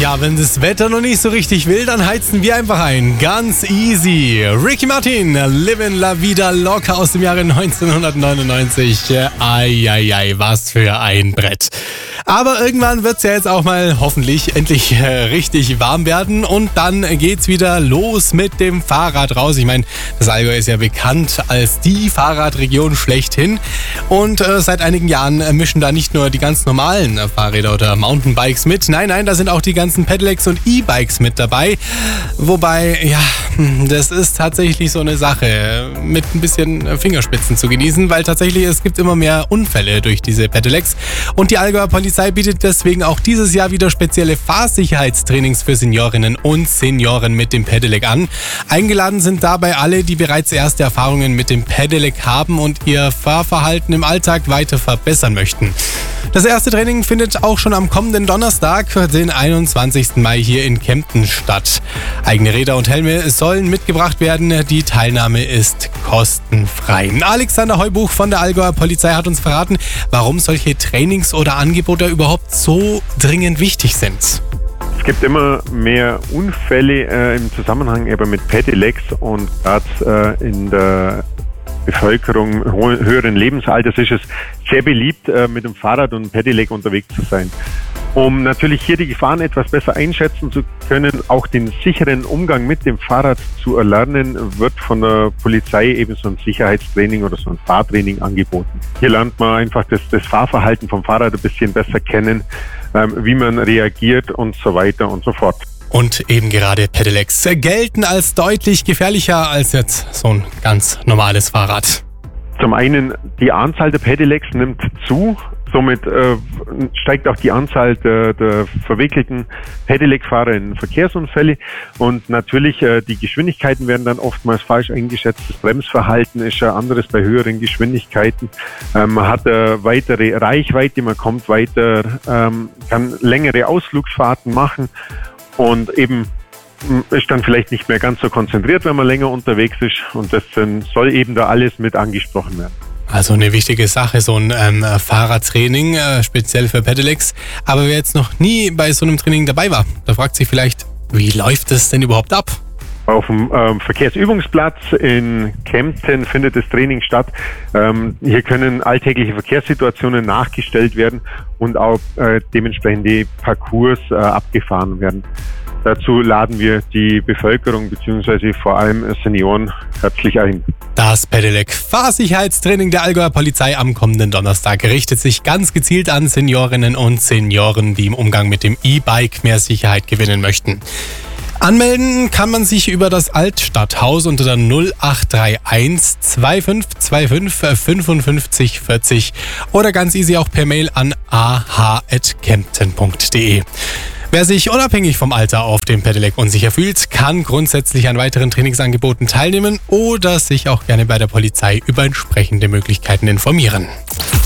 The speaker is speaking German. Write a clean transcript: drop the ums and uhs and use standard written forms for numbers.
Ja, wenn das Wetter noch nicht so richtig will, dann heizen wir einfach ein. Ganz easy. Ricky Martin, Livin' La Vida Loca aus dem Jahre 1999. Eieiei, was für ein Brett. Aber irgendwann wird es ja jetzt auch mal hoffentlich endlich richtig warm werden und dann geht's wieder los mit dem Fahrrad raus. Ich meine, das Allgäu ist ja bekannt als die Fahrradregion schlechthin und seit einigen Jahren mischen da nicht nur die ganz normalen Fahrräder oder Mountainbikes mit. Nein, da sind auch die ganzen Pedelecs und E-Bikes mit dabei. Wobei, ja, das ist tatsächlich so eine Sache mit ein bisschen Fingerspitzen zu genießen, weil tatsächlich es gibt immer mehr Unfälle durch diese Pedelecs und die Allgäuer Polizei bietet deswegen auch dieses Jahr wieder spezielle Fahrsicherheitstrainings für Seniorinnen und Senioren mit dem Pedelec an. Eingeladen sind dabei alle, die bereits erste Erfahrungen mit dem Pedelec haben und ihr Fahrverhalten im Alltag weiter verbessern möchten. Das erste Training findet auch schon am kommenden Donnerstag, den 21. Mai hier in Kempten statt. Eigene Räder und Helme sollen mitgebracht werden. Die Teilnahme ist kostenfrei. Alexander Heubuch von der Allgäuer Polizei hat uns verraten, warum solche Trainings oder Angebote überhaupt so dringend wichtig sind. Es gibt immer mehr Unfälle im Zusammenhang eben mit Pedelecs und gerade in der Bevölkerung höheren Lebensalters ist es sehr beliebt, mit dem Fahrrad und Pedelec unterwegs zu sein. Um natürlich hier die Gefahren etwas besser einschätzen zu können, auch den sicheren Umgang mit dem Fahrrad zu erlernen, wird von der Polizei eben so ein Sicherheitstraining oder so ein Fahrtraining angeboten. Hier lernt man einfach das Fahrverhalten vom Fahrrad ein bisschen besser kennen, wie man reagiert und so weiter und so fort. Und eben gerade Pedelecs gelten als deutlich gefährlicher als jetzt so ein ganz normales Fahrrad. Zum einen, die Anzahl der Pedelecs nimmt zu. Somit steigt auch die Anzahl der verwickelten Pedelec-Fahrer in Verkehrsunfälle. Und natürlich, die Geschwindigkeiten werden dann oftmals falsch eingeschätzt. Das Bremsverhalten ist ja anderes bei höheren Geschwindigkeiten. Man hat eine weitere Reichweite, man kommt weiter, kann längere Ausflugsfahrten machen. Und eben ist dann vielleicht nicht mehr ganz so konzentriert, wenn man länger unterwegs ist. Und das soll eben da alles mit angesprochen werden. Also eine wichtige Sache, so ein Fahrradtraining, speziell für Pedelecs. Aber wer jetzt noch nie bei so einem Training dabei war, der fragt sich vielleicht, wie läuft das denn überhaupt ab? Auf dem Verkehrsübungsplatz in Kempten findet das Training statt. Hier können alltägliche Verkehrssituationen nachgestellt werden und auch dementsprechend die Parcours abgefahren werden. Dazu laden wir die Bevölkerung bzw. vor allem Senioren herzlich ein. Das Pedelec Fahrsicherheitstraining der Allgäuer Polizei am kommenden Donnerstag richtet sich ganz gezielt an Seniorinnen und Senioren, die im Umgang mit dem E-Bike mehr Sicherheit gewinnen möchten. Anmelden kann man sich über das Altstadthaus unter der 0831 2525 55 40 oder ganz easy auch per Mail an ah@kempten.de. Wer sich unabhängig vom Alter auf dem Pedelec unsicher fühlt, kann grundsätzlich an weiteren Trainingsangeboten teilnehmen oder sich auch gerne bei der Polizei über entsprechende Möglichkeiten informieren.